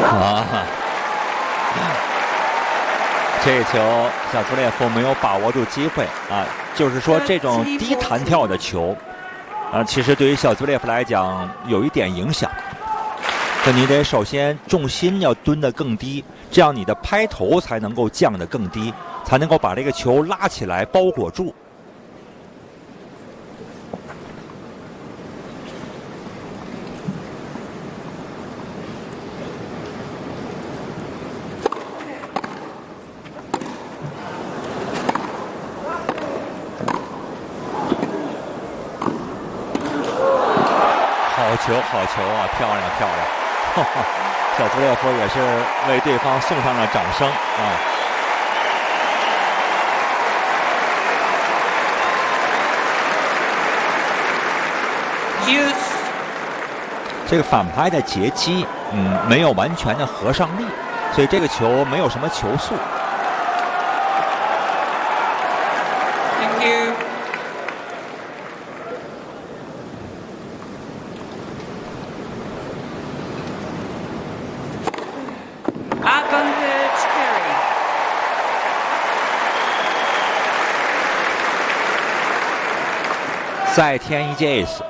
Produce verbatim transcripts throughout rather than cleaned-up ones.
啊，这球小图列夫没有把握住机会啊，就是说这种低弹跳的球，啊，其实对于小图列夫来讲有一点影响。就你得首先重心要蹲得更低，这样你的拍头才能够降得更低，才能够把这个球拉起来包裹住。好球，好球啊！漂亮，漂亮！哈哈，小图列夫也是为对方送上了掌声啊！这个反拍的截击，嗯，没有完全的合上力，所以这个球没有什么球速。 Thank you. Advantage carry. 再添一记 ace。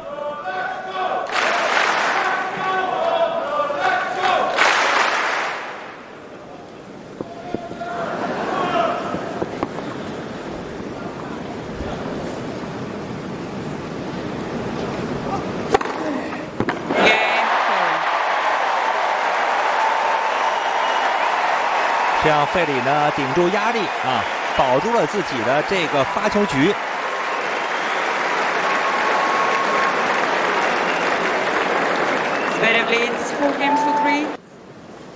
这样费里呢顶住压力啊，保住了自己的这个发球局。 Zverev leads four games to three.